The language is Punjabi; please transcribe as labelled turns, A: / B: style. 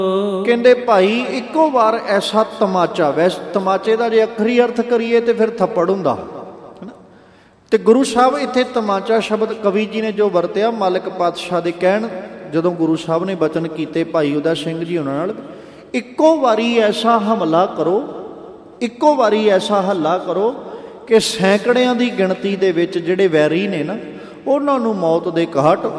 A: ਕਹਿੰਦੇ ਭਾਈ ਇੱਕੋ ਵਾਰ ਐਸਾ ਤਮਾਚਾ, ਵੈਸੇ ਤਮਾਚੇ ਦਾ ਜੇ ਅੱਖਰੀ ਅਰਥ ਕਰੀਏ ਤੇ ਫਿਰ ਥੱਪੜ ਹੁੰਦਾ, ਤੇ ਗੁਰੂ ਸਾਹਿਬ ਇੱਥੇ ਤਮਾਚਾ ਸ਼ਬਦ ਕਵੀ ਜੀ ਨੇ ਜੋ ਵਰਤਿਆ ਮਾਲਕ ਪਾਤਸ਼ਾਹ ਦੇ ਕਹਿਣ, ਜਦੋਂ ਗੁਰੂ ਸਾਹਿਬ ਨੇ ਬਚਨ ਕੀਤੇ ਭਾਈ ਉਦਾ ਸਿੰਘ ਜੀ ਉਹਨਾਂ ਨਾਲ, ਇੱਕੋ ਵਾਰੀ ਐਸਾ ਹਮਲਾ ਕਰੋ, ਇੱਕੋ ਵਾਰੀ ਐਸਾ ਹੱਲਾ ਕਰੋ ਕਿ ਸੈਂਕੜਿਆਂ ਦੀ ਗਿਣਤੀ ਦੇ ਵਿੱਚ ਜਿਹੜੇ ਵੈਰੀ ਨੇ ਨਾ, ਉਹਨਾਂ ਨੂੰ ਮੌਤ ਦੇ ਘਾਟ